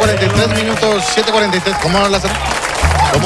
7:43 minutos, 7:43. ¿Cómo hablas? ¿Cómo?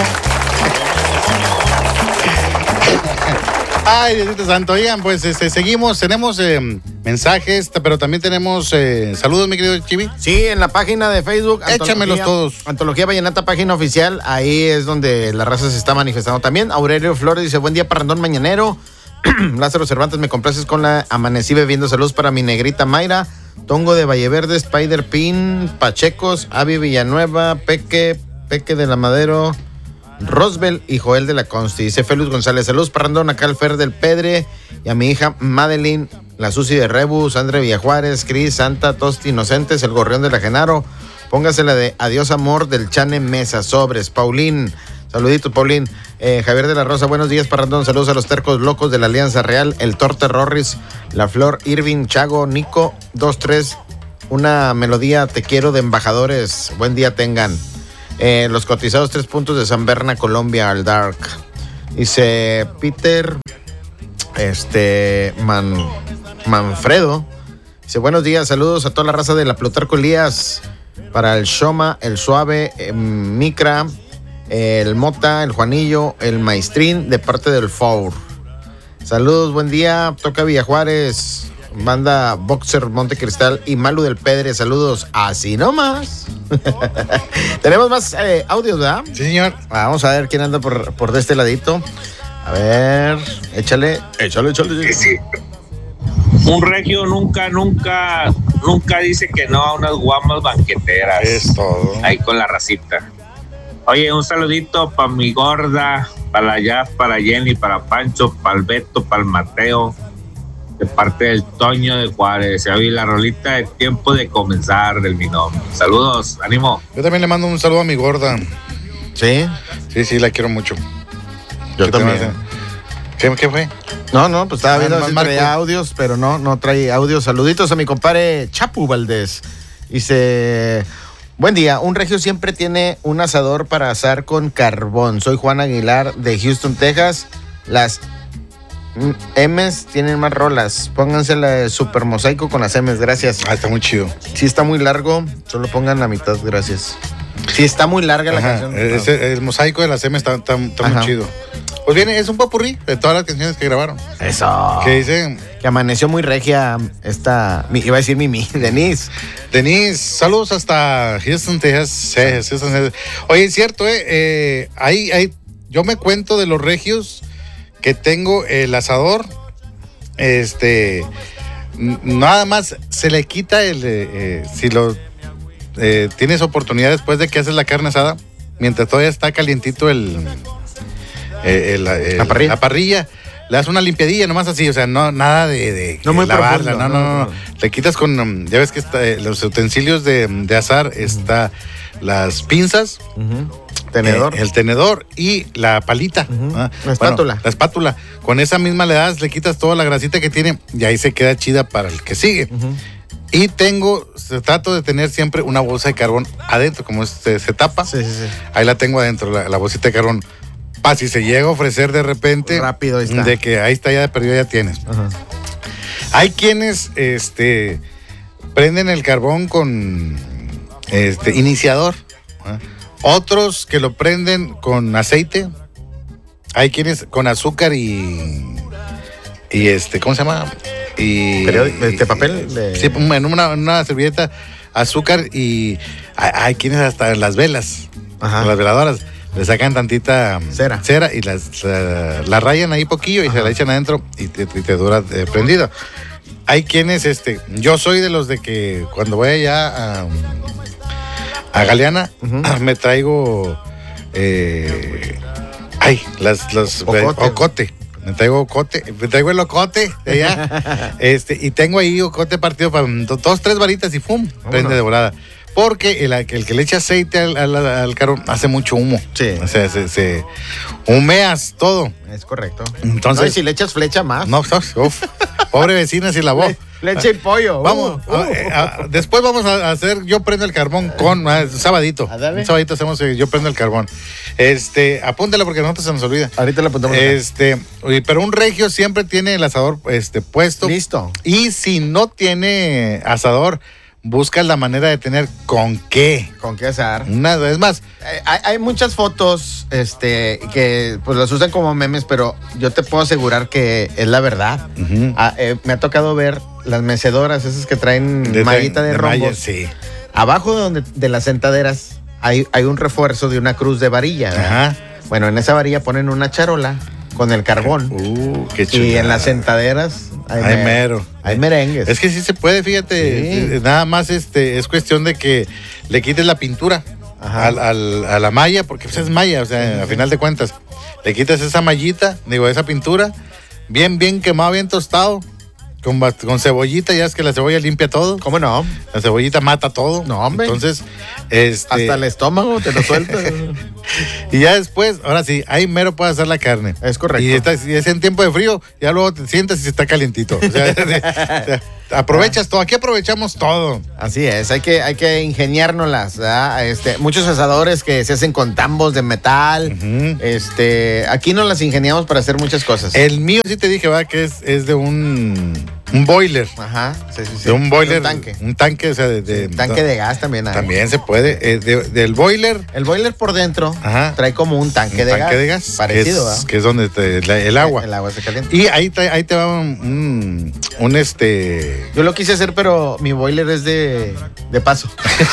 Ay, Diosito Santo. Oigan, pues seguimos, tenemos mensajes, pero también tenemos saludos, mi querido Chivi. Sí, en la página de Facebook. Échamelos todos. Antología Vallenata, página oficial. Ahí es donde la raza se está manifestando también. Aurelio Flores dice, buen día, parrandón mañanero. Lázaro Cervantes, me complaces con la amanecí bebiendo. Saludos para mi negrita Mayra. Tongo de Valleverde, Spider Pin, Pachecos, Avi Villanueva, Peque de la Madero, Rosbel y Joel de la Consti. Dice Félix González, saludos parrandón, acá al Fer del Pedre y a mi hija Madeline, la Susi de Rebus, André Villajuárez, Cris, Santa, Tosti Inocentes, el Gorrión de la Genaro. Póngasela de Adiós Amor del Chane Mesa, sobres. Paulín, saluditos Paulín. Javier de la Rosa, buenos días parrandón, saludos a los tercos locos de la Alianza Real, el Torte Rorris, La Flor, Irving, Chago, Nico, 2-3, una melodía Te Quiero de Embajadores, buen día tengan. Los cotizados 3 puntos de San Berna, Colombia, al Dark. Dice Peter Manfredo. Dice, buenos días, saludos a toda la raza de la Plutarco Elías. Para el Shoma, el Suave, Micra, el Mota, el Juanillo, el Maestrín, de parte del Four. Saludos, buen día. Toca Villajuárez, banda Boxer Montecristal y Malu del Pedre. Saludos, así nomás. Tenemos más audios, ¿verdad? Sí, señor. Vamos a ver quién anda por de este ladito. A ver, échale. Sí. Un regio nunca dice que no a unas guamas banqueteras. Es todo. Ahí con la racita. Oye, un saludito para mi gorda, para la Jazz, para Jenny, para Pancho, para el Beto, para el Mateo, de parte del Toño de Juárez. Se oye la rolita de Tiempo de Comenzar del binomio. Saludos, ánimo. Yo también le mando un saludo a mi gorda. ¿Sí? Sí, la quiero mucho. Yo también. ¿Qué fue? No, pues estaba viendo si Marco. traía audios, pero no trae audios. Saluditos a mi compadre Chapu Valdés. Dice, buen día, un regio siempre tiene un asador para asar con carbón. Soy Juan Aguilar de Houston, Texas. Las M's tienen más rolas. Pónganse la de Super Mosaico con las M's, gracias. Está muy chido. Si está muy largo, solo pongan la mitad, gracias. Si está muy larga la canción. El mosaico de la SEM está muy chido. Pues viene, es un popurrí de todas las canciones que grabaron. Eso. Que dicen... Que amaneció muy regia iba a decir Mimi, Denise, saludos hasta Houston, Texas. Oye, es cierto, yo me cuento de los regios que tengo el asador, nada más se le quita si tienes oportunidad después de que haces la carne asada, mientras todavía está calientito la parrilla, le das una limpiadilla nomás así, o sea, no nada de no muy lavarla, profundo, no. Le quitas con, ya ves que los utensilios de asar, está las pinzas, tenedor, el tenedor y la palita, la espátula. La espátula, con esa misma le quitas toda la grasita que tiene y ahí se queda chida para el que sigue. Y trato de tener siempre una bolsa de carbón adentro, como se tapa, sí. Ahí la tengo adentro, la bolsita de carbón. Si se llega a ofrecer de repente, rápido, ahí está. De que ahí está, ya de perdido ya tienes. Hay quienes prenden el carbón con iniciador, otros que lo prenden con aceite, hay quienes con azúcar y ¿cómo se llama? Papel sí, en una servilleta, azúcar, y hay quienes hasta las velas, las veladoras, le sacan tantita cera y la rayan ahí poquillo y se la echan adentro y te dura prendido. Hay quienes, yo soy de los de que cuando voy allá a Galeana, me traigo los ocote. Me traigo el ocote de allá, y tengo ahí ocote partido para 2-3 varitas y ¡pum! Prende de volada. Porque el que le echa aceite al carbón hace mucho humo. Sí. O sea, se humeas todo. Es correcto. Entonces, y si le echas flecha más. No, pobre vecina si lavó. Leche y pollo. Vamos, después vamos a hacer, yo prendo el carbón con sabadito. Un sabadito hacemos, yo prendo el carbón. Apúntala porque a nosotros se nos olvida. Ahorita le apuntamos. Pero un regio siempre tiene el asador puesto. Listo. Y si no tiene asador, buscas la manera de tener con qué. ¿Con qué asar? Es más. Hay muchas fotos que pues las usan como memes, pero yo te puedo asegurar que es la verdad. Uh-huh. Me ha tocado ver las mecedoras, esas que traen mallita de rombos. Malla, sí. Abajo de las sentaderas hay un refuerzo de una cruz de varilla. Ajá. Bueno, en esa varilla ponen una charola con el carbón. Qué chulada. Y en las sentaderas hay mero. Hay merengues. Es que sí se puede, fíjate. Sí. Nada más es cuestión de que le quites la pintura a la malla, porque pues es malla, o sea, a final de cuentas. Le quitas esa mallita, esa pintura, bien quemado, bien tostado. Con cebollita, ya es que la cebolla limpia todo. ¿Cómo no? La cebollita mata todo. No, hombre. Entonces, hasta el estómago te lo suelta. Y ya después, ahora sí, ahí mero puedes hacer la carne. Es correcto. Y es en tiempo de frío, ya luego te sientas y se está calientito. O sea, aprovechas todo. Aquí aprovechamos todo. Así es, hay que ingeniárnoslas, ¿verdad? Muchos asadores que se hacen con tambos de metal. Uh-huh. Aquí nos las ingeniamos para hacer muchas cosas. El mío sí te dije, ¿verdad? Que es de un boiler. Ajá, sí. De un boiler. Un tanque, o sea, tanque de gas también hay. También se puede. Del boiler. El boiler por dentro, ajá, trae como un tanque de gas. Parecido, ¿verdad? Que es donde el agua. El agua se calienta. Y ahí te va un Yo lo quise hacer, pero mi boiler es de paso.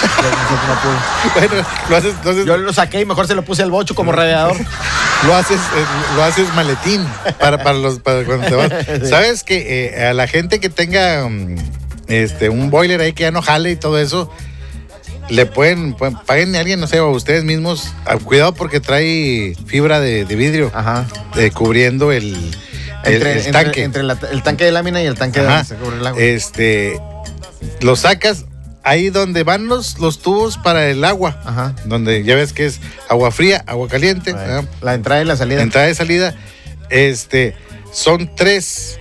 Bueno, lo haces. Yo lo saqué y mejor se lo puse al bocho como radiador. Lo haces maletín para cuando te vas. Sí. ¿Sabes que a la gente que tenga un boiler ahí que ya no jale y todo eso, le pueden paguen a alguien, no sé, o ustedes mismos, cuidado porque trae fibra de vidrio. Ajá. Cubriendo el tanque. Entre el tanque de lámina y el tanque de se cubre el agua. Lo sacas ahí donde van los tubos para el agua. Ajá. Donde ya ves que es agua fría, agua caliente. La entrada y la salida. La entrada y salida. Son tres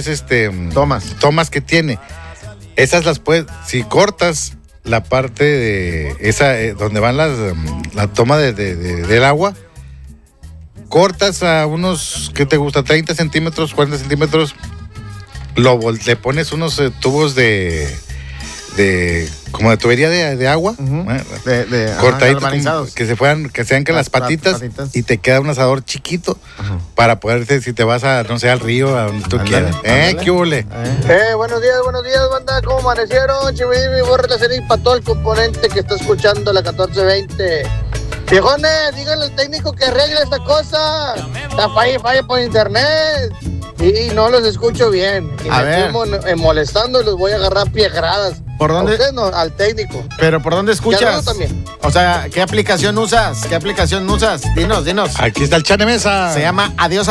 tomas que tiene. Esas las puedes, si cortas la parte de esa donde van la toma del agua, cortas a unos, ¿qué te gusta? 30 centímetros, 40 centímetros, le pones unos tubos como de tubería de agua, uh-huh, cortaditos, que sean que las patitas, y te queda un asador chiquito, uh-huh, para poderte, si te vas no sé, al río, a donde tú quieras. ¿Qué hule? Buenos días, banda, ¿cómo amanecieron? Chihuahua, borra la serie para todo el componente que está escuchando la 1420. Viejones, díganle al técnico que arregle esta cosa. Está falla por internet. Y no los escucho bien. Y me estoy molestando y los voy a agarrar piedradas. ¿Por dónde? Usted no, al técnico. ¿Pero por dónde escuchas? También. O sea, ¿qué aplicación usas? Dinos. Aquí está el Chane Mesa. Se llama Adiós